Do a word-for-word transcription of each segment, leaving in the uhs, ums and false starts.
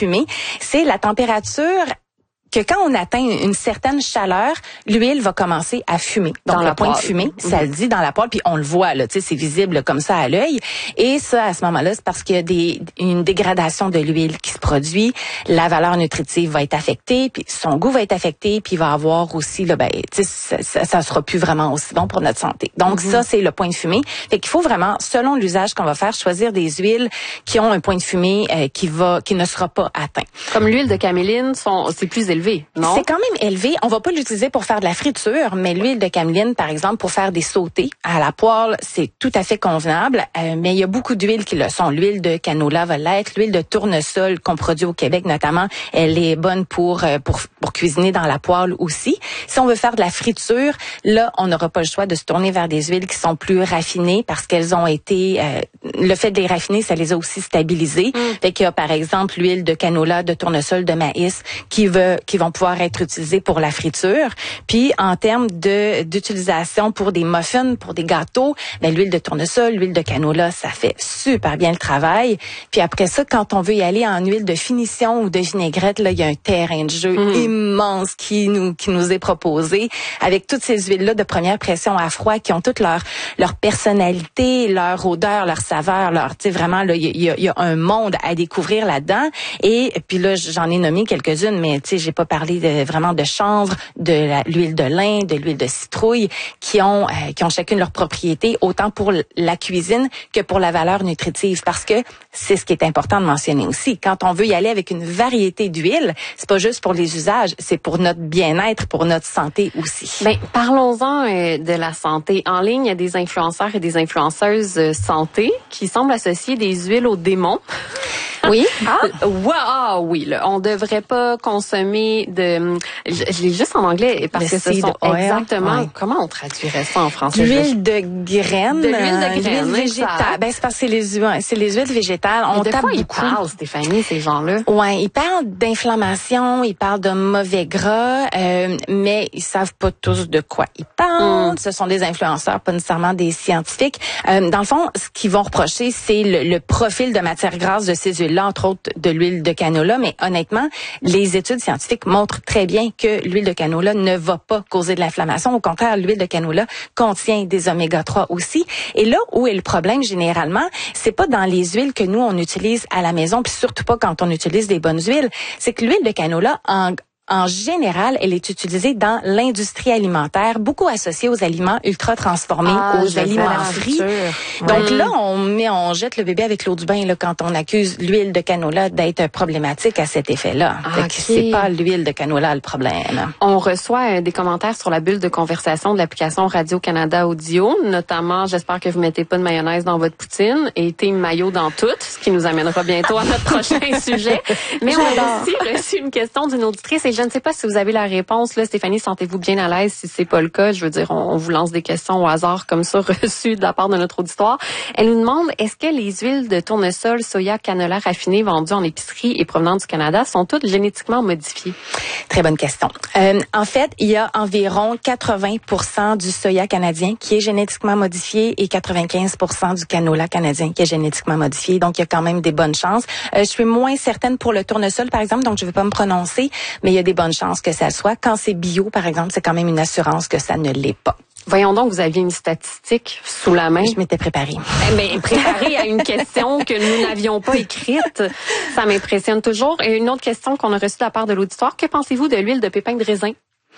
fumée, c'est la température que quand on atteint une certaine chaleur, l'huile va commencer à fumer. Donc, dans le point poêle. de fumée, ça mmh. le dit dans la poêle, puis on le voit, là, tu sais, c'est visible comme ça à l'œil. Et ça, à ce moment-là, c'est parce qu'il y a des, une dégradation de l'huile qui se produit. La valeur nutritive va être affectée, puis son goût va être affecté, puis il va avoir aussi, là, ben, tu sais, ça, ça, ça sera plus vraiment aussi bon pour notre santé. Donc, mmh. ça, c'est le point de fumée. Fait qu'il faut vraiment, selon l'usage qu'on va faire, choisir des huiles qui ont un point de fumée euh, qui va, qui ne sera pas atteint. Comme l'huile de caméline, sont, c'est plus élevé. Non? C'est quand même élevé. On va pas l'utiliser pour faire de la friture, mais l'huile de caméline, par exemple, pour faire des sautés à la poêle, c'est tout à fait convenable. Euh, mais il y a beaucoup d'huiles qui le sont. L'huile de canola va l'être. L'huile de tournesol qu'on produit au Québec, notamment, elle est bonne pour, pour, pour cuisiner dans la poêle aussi. Si on veut faire de la friture, là, on n'aura pas le choix de se tourner vers des huiles qui sont plus raffinées parce qu'elles ont été... Euh, le fait de les raffiner, ça les a aussi stabilisées. Mm. Fait qu'il y a, par exemple, l'huile de canola, de tournesol, de maïs qui veut qui vont pouvoir être utilisés pour la friture. Puis en termes de d'utilisation pour des muffins, pour des gâteaux, ben l'huile de tournesol, l'huile de canola, ça fait super bien le travail. Puis après ça, quand on veut y aller en huile de finition ou de vinaigrette, là, il y a un terrain de jeu mmh. immense qui nous qui nous est proposé avec toutes ces huiles-là de première pression à froid qui ont toute leur leur personnalité, leur odeur, leur saveur, leur tu sais vraiment là il y a, y a un monde à découvrir là-dedans. Et puis là j'en ai nommé quelques-unes, mais tu sais j'ai pas parler de, vraiment de chanvre, de la, l'huile de lin, de l'huile de citrouille, qui ont euh, qui ont chacune leurs propriétés, autant pour la cuisine que pour la valeur nutritive, parce que c'est ce qui est important de mentionner aussi. Quand on veut y aller avec une variété d'huiles, c'est pas juste pour les usages, c'est pour notre bien-être, pour notre santé aussi. Ben parlons-en euh, de la santé. En ligne, il y a des influenceurs et des influenceuses euh, santé qui semblent associer des huiles aux démons. Oui. Ah, wow, ah oui, là, on devrait pas consommer de. Je, je l'ai juste en anglais parce le que ce sont oil, exactement. ouais. Comment on traduirait ça en français? L'huile de graines. De l'huile de graines. L'huile végétale. Ben c'est parce que c'est les huiles, c'est les huiles végétales. Mais on de tape quoi beaucoup. Ils parlent, Stéphanie, ces gens-là? Ouais, ils parlent d'inflammation, ils parlent de mauvais gras, euh, mais ils savent pas tous de quoi ils parlent. Mm. Ce sont des influenceurs, pas nécessairement des scientifiques. Euh, dans le fond, ce qu'ils vont reprocher, c'est le, le profil de matière grasse de ces huiles-là, entre autres de l'huile de canola, mais honnêtement, les études scientifiques montrent très bien que l'huile de canola ne va pas causer de l'inflammation. Au contraire, l'huile de canola contient des oméga trois aussi. Et là où est le problème généralement, c'est pas dans les huiles que nous on utilise à la maison, puis surtout pas quand on utilise des bonnes huiles, c'est que l'huile de canola en En général, elle est utilisée dans l'industrie alimentaire, beaucoup associée aux aliments ultra transformés, ah, aux aliments frits. Donc oui. là, on met, on jette le bébé avec l'eau du bain là, quand on accuse l'huile de canola d'être problématique à cet effet-là. Ah, fait okay. que c'est pas l'huile de canola le problème. On reçoit euh, des commentaires sur la bulle de conversation de l'application Radio-Canada Audio, notamment, j'espère que vous mettez pas de mayonnaise dans votre poutine et team mayo dans tout, ce qui nous amènera bientôt à notre prochain sujet. Mais on a aussi reçu une question d'une auditrice et je ne sais pas si vous avez la réponse. Là, Stéphanie, sentez-vous bien à l'aise si c'est pas le cas? Je veux dire, on, on vous lance des questions au hasard comme ça reçues de la part de notre auditoire. Elle nous demande, est-ce que les huiles de tournesol, soya, canola raffinées vendues en épicerie et provenant du Canada sont toutes génétiquement modifiées? Très bonne question. Euh, en fait, il y a environ quatre-vingts pour cent du soya canadien qui est génétiquement modifié et quatre-vingt-quinze pour cent du canola canadien qui est génétiquement modifié. Donc, il y a quand même des bonnes chances. Euh, je suis moins certaine pour le tournesol, par exemple, donc je ne vais pas me prononcer, mais il y a des bonnes chances que ça soit. Quand c'est bio, par exemple, c'est quand même une assurance que ça ne l'est pas. Voyons donc, vous aviez une statistique sous la main. Je m'étais préparée. Mais préparée à une question que nous n'avions pas écrite. Ça m'impressionne toujours. Et une autre question qu'on a reçue de la part de l'auditoire. Que pensez-vous de l'huile de pépins de raisin?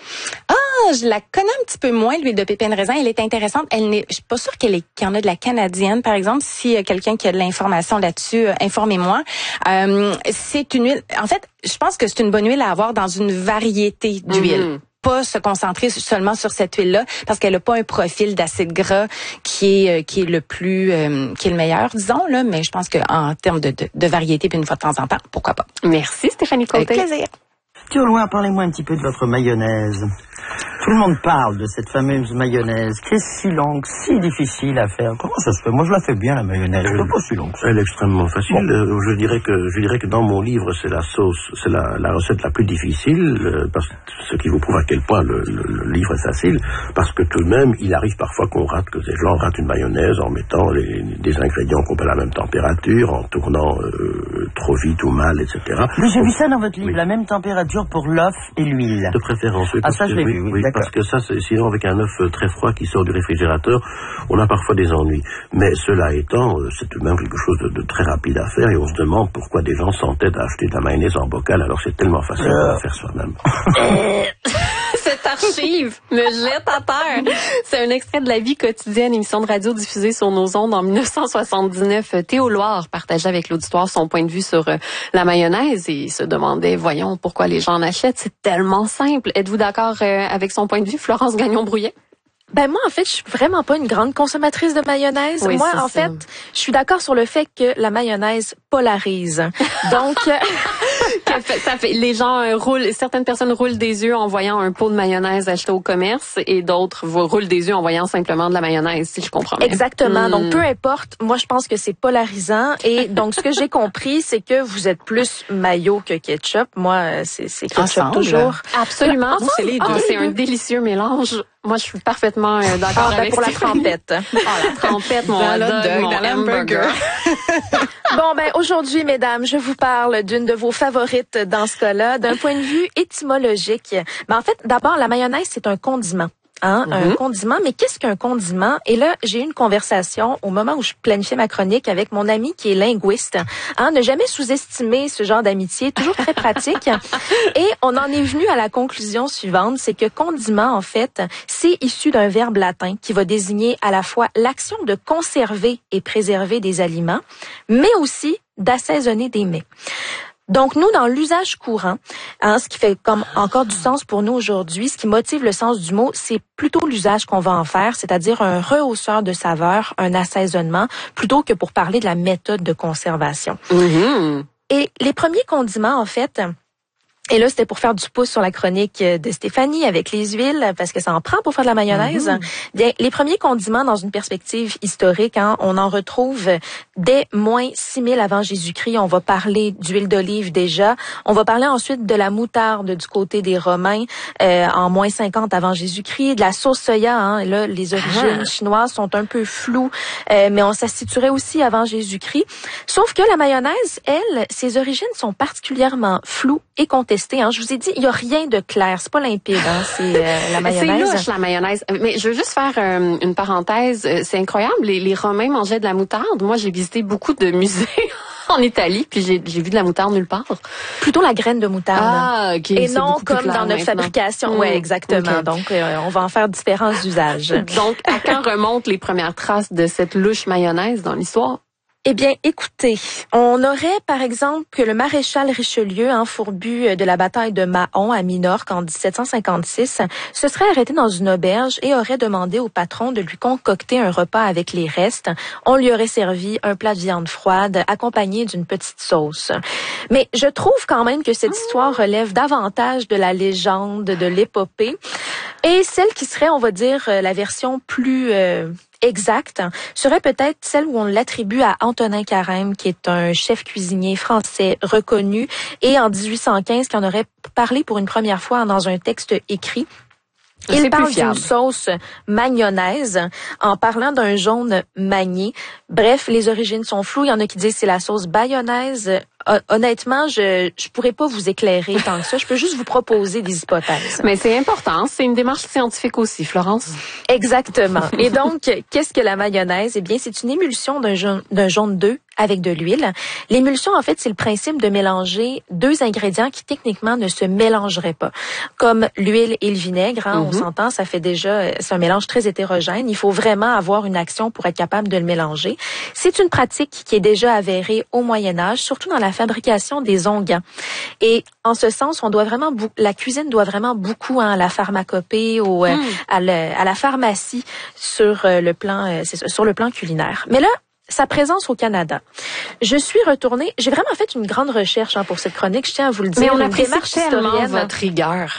Ah, je la connais un petit peu moins, l'huile de pépins de raisin. Elle est intéressante. Elle n'est, je suis pas sûre qu'elle est, qu'il y en a de la canadienne, par exemple. Si y a quelqu'un qui a de l'information là-dessus, euh, informez-moi. Euh, c'est une huile. En fait, je pense que c'est une bonne huile à avoir dans une variété d'huiles. Mm-hmm. Pas se concentrer seulement sur cette huile-là parce qu'elle a pas un profil d'acide gras qui est qui est le plus euh, qui est le meilleur, disons là. Mais je pense que en termes de, de, de variété, puis une fois de temps en temps, pourquoi pas. Merci Stéphanie Côté. Avec plaisir. Tiens, au loin, parlez-moi un petit peu de votre mayonnaise. Tout le monde parle de cette fameuse mayonnaise qui est si longue, si difficile à faire. Comment ça se fait? Moi, je la fais bien, la mayonnaise. Elle n'est pas si longue. Elle est extrêmement facile. Bon. Euh, je dirais que je dirais que dans mon livre, c'est la sauce, c'est la, la recette la plus difficile, euh, parce que ce qui vous prouve à quel point le, le, le livre est facile, parce que tout de même, il arrive parfois qu'on rate, que des gens ratent une mayonnaise en mettant les, des ingrédients qu'on peut à la même température, en tournant euh, trop vite ou mal, et cetera. Mais j'ai vu ça dans votre livre, oui. La même température pour l'œuf et l'huile. De préférence. Oui, ah, ça, je l'ai vu, oui, oui parce que ça, c'est, sinon, avec un œuf très froid qui sort du réfrigérateur, on a parfois des ennuis. Mais cela étant, c'est tout de même quelque chose de, de très rapide à faire, et on se demande pourquoi des gens s'entêtent à acheter de la mayonnaise en bocal, alors c'est tellement facile euh... de la faire soi-même. Cette archive me jette à terre. C'est un extrait de La vie quotidienne, émission de radio diffusée sur nos ondes en dix-neuf cent soixante-dix-neuf. Théo Loire partageait avec l'auditoire son point de vue sur euh, la mayonnaise et se demandait, voyons, pourquoi les gens en achètent. C'est tellement simple. Êtes-vous d'accord euh, avec son point de vue, Florence Gagnon-Brouillet? Ben moi, en fait, je suis vraiment pas une grande consommatrice de mayonnaise. Oui, moi, en ça. fait, je suis d'accord sur le fait que la mayonnaise polarise. Donc, ça fait, ça fait, les gens euh, roulent, certaines personnes roulent des yeux en voyant un pot de mayonnaise acheté au commerce et d'autres roulent des yeux en voyant simplement de la mayonnaise, si je comprends bien. Exactement. Mmh. Donc, peu importe. Moi, je pense que c'est polarisant. Et donc, ce que j'ai compris, c'est que vous êtes plus mayo que ketchup. Moi, c'est, c'est ketchup Ensemble. toujours. Absolument. Ensemble? C'est les deux. Ah, c'est un délicieux mélange. Moi, je suis parfaitement euh, d'accord ah, ben avec pour la trempette. Ah, la trempette, mon hot dog, mon hamburger. Bon, ben aujourd'hui, mesdames, je vous parle d'une de vos favorites dans ce cas-là, d'un point de vue étymologique. Ben, en fait, d'abord, la mayonnaise, c'est un condiment. Hein, mm-hmm. Un condiment, mais qu'est-ce qu'un condiment? Et là, j'ai eu une conversation au moment où je planifiais ma chronique avec mon ami qui est linguiste. Hein, ne jamais sous-estimer ce genre d'amitié, toujours très pratique. Et on en est venu à la conclusion suivante, c'est que condiment, en fait, c'est issu d'un verbe latin qui va désigner à la fois l'action de conserver et préserver des aliments, mais aussi d'assaisonner des mets. Donc, nous, dans l'usage courant, hein, ce qui fait comme encore du sens pour nous aujourd'hui, ce qui motive le sens du mot, c'est plutôt l'usage qu'on va en faire, c'est-à-dire un rehausseur de saveur, un assaisonnement, plutôt que pour parler de la méthode de conservation. Mm-hmm. Et les premiers condiments, en fait... Et là, c'était pour faire du pouce sur la chronique de Stéphanie avec les huiles, parce que ça en prend pour faire de la mayonnaise. Mm-hmm. Bien, les premiers condiments, dans une perspective historique, hein, on en retrouve dès moins six mille avant Jésus-Christ. On va parler d'huile d'olive déjà. On va parler ensuite de la moutarde du côté des Romains euh, en moins cinquante avant Jésus-Christ. De la sauce soya, hein, là, les origines ah. chinoises sont un peu floues, euh, mais on ça se situerait aussi avant Jésus-Christ. Sauf que la mayonnaise, elle, ses origines sont particulièrement floues et contestées. Hein. Je vous ai dit, il n'y a rien de clair. C'est pas limpide, hein. C'est euh, la mayonnaise. C'est louche, la mayonnaise. Mais je veux juste faire euh, une parenthèse. C'est incroyable. Les, les Romains mangeaient de la moutarde. Moi, j'ai visité beaucoup de musées en Italie, puis j'ai, j'ai vu de la moutarde nulle part. Plutôt la graine de moutarde. Ah, ok. Et non comme dans notre fabrication. Mmh. Ouais, exactement. Okay. Donc, euh, on va en faire différents usages. Donc, à quand remontent les premières traces de cette louche mayonnaise dans l'histoire? Eh bien, écoutez, on aurait, par exemple, que le maréchal Richelieu, hein, fourbu de la bataille de Mahon à Minorque en dix-sept cent cinquante-six, se serait arrêté dans une auberge et aurait demandé au patron de lui concocter un repas avec les restes. On lui aurait servi un plat de viande froide accompagné d'une petite sauce. Mais je trouve quand même que cette histoire relève davantage de la légende, de l'épopée. Et celle qui serait, on va dire, la version plus... Euh, exact serait peut-être celle où on l'attribue à Antonin Carême, qui est un chef cuisinier français reconnu, et en dix-huit cent quinze, qui en aurait parlé pour une première fois dans un texte écrit. Il C'est parle d'une sauce magnonnaise en parlant d'un jaune magné. Bref, les origines sont floues. Il y en a qui disent c'est la sauce bayonnaise. Honnêtement, je je pourrais pas vous éclairer tant que ça. Je peux juste vous proposer des hypothèses. Mais c'est important. C'est une démarche scientifique aussi, Florence. Exactement. Et donc, qu'est-ce que la mayonnaise? Eh bien, c'est une émulsion d'un jaune, d'un jaune d'œuf avec de l'huile. L'émulsion, en fait, c'est le principe de mélanger deux ingrédients qui, techniquement, ne se mélangeraient pas. Comme l'huile et le vinaigre, hein, mm-hmm. on s'entend, ça fait déjà, c'est un mélange très hétérogène. Il faut vraiment avoir une action pour être capable de le mélanger. C'est une pratique qui est déjà avérée au Moyen-Âge, surtout dans la fabrication des onguents. Et en ce sens, on doit vraiment, la cuisine doit vraiment beaucoup hein, à la pharmacopée, au, mm. à, le, à la pharmacie sur le plan, c'est sur le plan culinaire. Mais là, sa présence au Canada. Je suis retournée, j'ai vraiment fait une grande recherche hein, pour cette chronique, je tiens à vous le dire. Mais on une apprécie démarche tellement historienne. Votre rigueur.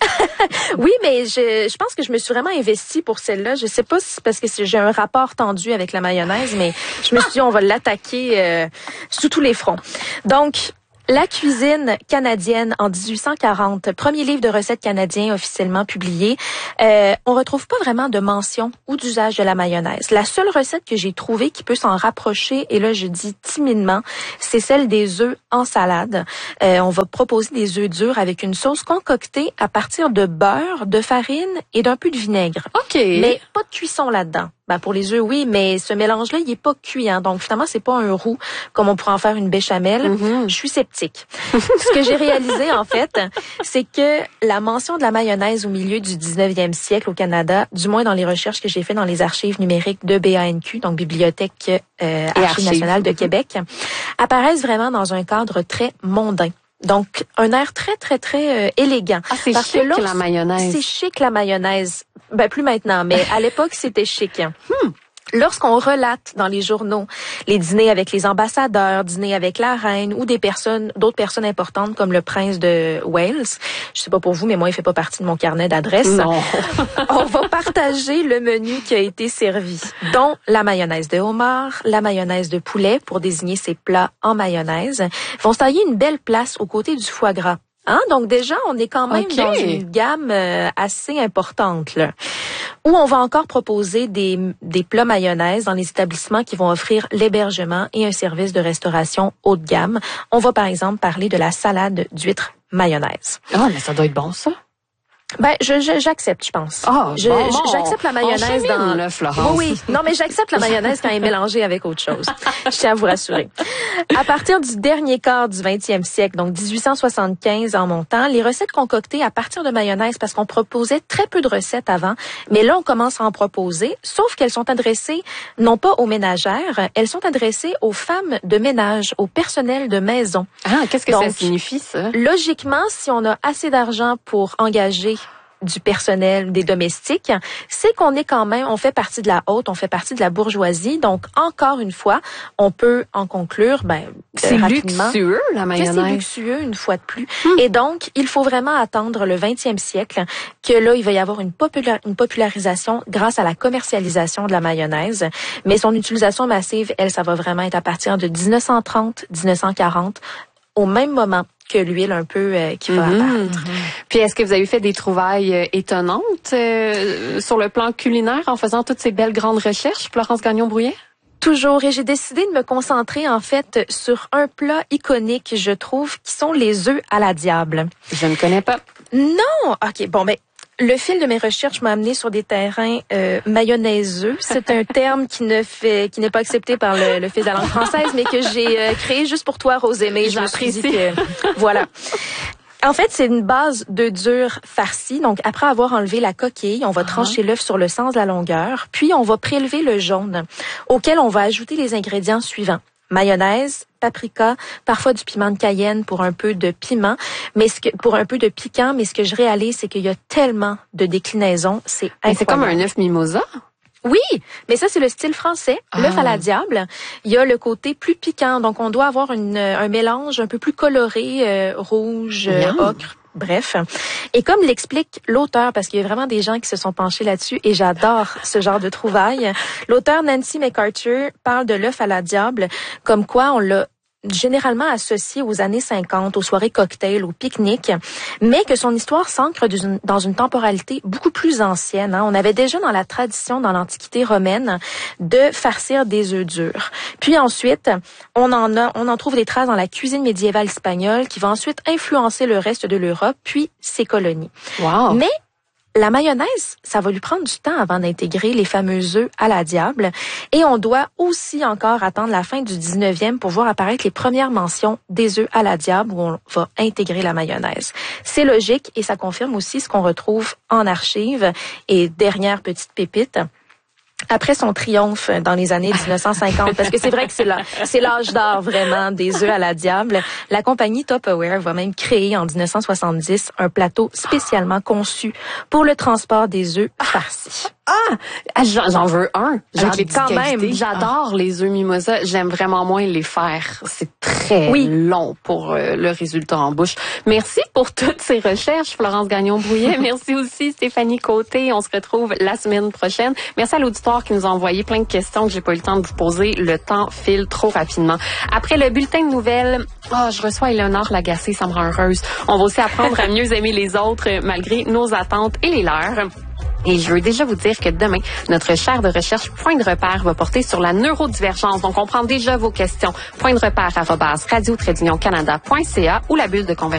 Oui, mais je, je pense que je me suis vraiment investie pour celle-là. Je sais pas si c'est parce que j'ai un rapport tendu avec la mayonnaise, mais je me suis dit, on va l'attaquer euh, sous tous les fronts. Donc, la cuisine canadienne en dix-huit cent quarante, premier livre de recettes canadien officiellement publié. Euh, on retrouve pas vraiment de mention ou d'usage de la mayonnaise. La seule recette que j'ai trouvée qui peut s'en rapprocher, et là je dis timidement, c'est celle des œufs en salade. Euh, on va proposer des œufs durs avec une sauce concoctée à partir de beurre, de farine et d'un peu de vinaigre. OK. Mais pas de cuisson là-dedans. Ben pour les œufs, oui, mais ce mélange-là, il est pas cuit, hein. Donc finalement, c'est pas un roux comme on pourrait en faire une béchamel. Mm-hmm. Je suis sceptique. Ce que j'ai réalisé, en fait, c'est que la mention de la mayonnaise au milieu du dix-neuvième siècle au Canada, du moins dans les recherches que j'ai fait dans les archives numériques de B A N Q, donc Bibliothèque euh, Archives nationales de Québec, apparaissent vraiment dans un cadre très mondain. Donc, un air très, très, très euh, élégant. Ah, c'est Parce chic, que là, la mayonnaise. C'est chic, la mayonnaise. Ben, plus maintenant, mais à l'époque, c'était chic. Hmm. Lorsqu'on relate dans les journaux les dîners avec les ambassadeurs, dîners avec la reine ou des personnes, d'autres personnes importantes comme le prince de Wales, je sais pas pour vous, mais moi, il fait pas partie de mon carnet d'adresses. Non. On va partager le menu qui a été servi, dont la mayonnaise de homard, la mayonnaise de poulet pour désigner ces plats en mayonnaise, vont se tailler une belle place aux côtés du foie gras. Hein? Donc déjà, on est quand même okay. dans une gamme euh, assez importante, là. Où on va encore proposer des, des plats mayonnaise dans les établissements qui vont offrir l'hébergement et un service de restauration haut de gamme. On va par exemple parler de la salade d'huîtres mayonnaise. Ah, mais ça doit être bon, ça. Ben, je, je j'accepte, je pense. Oh, je, bon, je, j'accepte la mayonnaise dans. Là, Florence. Oui, oui. Non, mais j'accepte la mayonnaise quand elle est mélangée avec autre chose. Je tiens à vous rassurer. À partir du dernier quart du vingtième siècle, donc dix-huit cent soixante-quinze en montant, les recettes concoctées à partir de mayonnaise, parce qu'on proposait très peu de recettes avant, mais là, on commence à en proposer, sauf qu'elles sont adressées non pas aux ménagères, elles sont adressées aux femmes de ménage, au personnel de maison. Ah, qu'est-ce que donc, ça signifie, ça? Logiquement, si on a assez d'argent pour engager du personnel, des domestiques, c'est qu'on est quand même, on fait partie de la haute, on fait partie de la bourgeoisie. Donc, encore une fois, on peut en conclure, ben, c'est rapidement, luxueux, la mayonnaise. Que c'est luxueux, une fois de plus. Hum. Et donc, il faut vraiment attendre le vingtième siècle que là, il va y avoir une, popula- une popularisation grâce à la commercialisation de la mayonnaise. Mais son utilisation massive, elle, ça va vraiment être à partir de dix-neuf cent trente, dix-neuf cent quarante, au même moment que l'huile un peu euh, qui va mmh. apparaître. Puis est-ce que vous avez fait des trouvailles euh, étonnantes euh, sur le plan culinaire en faisant toutes ces belles grandes recherches, Florence Gagnon-Brouillet? Toujours, et j'ai décidé de me concentrer en fait sur un plat iconique, je trouve, qui sont les œufs à la diable. Je ne connais pas. Non! OK, bon, ben, le fil de mes recherches m'a amené sur des terrains euh, mayonnaiseux. C'est un terme qui ne fait, qui n'est pas accepté par le, le fils de la langue française, mais que j'ai euh, créé juste pour toi, Rosémée. Je me suis dit que, voilà. En fait, c'est une base d'œufs durs farcis. Donc, après avoir enlevé la coquille, on va trancher uh-huh. l'œuf sur le sens de la longueur, puis on va prélever le jaune, auquel on va ajouter les ingrédients suivants. Mayonnaise, paprika, parfois du piment de Cayenne pour un peu de piment, mais ce que, pour un peu de piquant, mais ce que je réalise, c'est qu'il y a tellement de déclinaisons, c'est incroyable. C'est comme un œuf mimosa? Oui, mais ça, c'est le style français, ah. l'œuf à la diable. Il y a le côté plus piquant, donc on doit avoir une, un mélange un peu plus coloré, euh, rouge, euh, ocre. Bref. Et comme l'explique l'auteur, parce qu'il y a vraiment des gens qui se sont penchés là-dessus et j'adore ce genre de trouvailles, l'auteur Nancy MacArthur parle de l'œuf à la diable comme quoi on l'a généralement associé aux années cinquante, aux soirées cocktails, aux pique-niques, mais que son histoire s'ancre dans une temporalité beaucoup plus ancienne. Hein. On avait déjà dans la tradition, dans l'Antiquité romaine, de farcir des œufs durs. Puis ensuite, on en a, on en trouve des traces dans la cuisine médiévale espagnole qui va ensuite influencer le reste de l'Europe, puis ses colonies. Wow. Mais la mayonnaise, ça va lui prendre du temps avant d'intégrer les fameux œufs à la diable. Et on doit aussi encore attendre la fin du dix-neuvième pour voir apparaître les premières mentions des œufs à la diable où on va intégrer la mayonnaise. C'est logique et ça confirme aussi ce qu'on retrouve en archives. Et dernière petite pépite, après son triomphe dans les années dix-neuf cent cinquante, parce que c'est vrai que c'est, la, c'est l'âge d'or vraiment des œufs à la diable, la compagnie Tupperware va même créer en dix-neuf cent soixante-dix un plateau spécialement conçu pour le transport des œufs farcis. Ah! J'en, j'en veux un. J'en Avec ai les quand qualités. même. J'adore ah. les œufs mimosa. J'aime vraiment moins les faire. C'est très oui. long pour euh, le résultat en bouche. Merci pour toutes ces recherches, Florence Gagnon-Brouillet. Merci aussi, Stéphanie Côté. On se retrouve la semaine prochaine. Merci à l'auditoire qui nous a envoyé plein de questions que j'ai pas eu le temps de vous poser. Le temps file trop rapidement. Après le bulletin de nouvelles, oh, je reçois Éléonore Lagacé, ça me rend heureuse. On va aussi apprendre à mieux aimer les autres malgré nos attentes et les leurs. Et je veux déjà vous dire que demain, notre chaire de recherche Point de repère va porter sur la neurodivergence. Donc, on prend déjà vos questions. Point de repère arobase radio tiret canada point c a ou la bulle de conversation.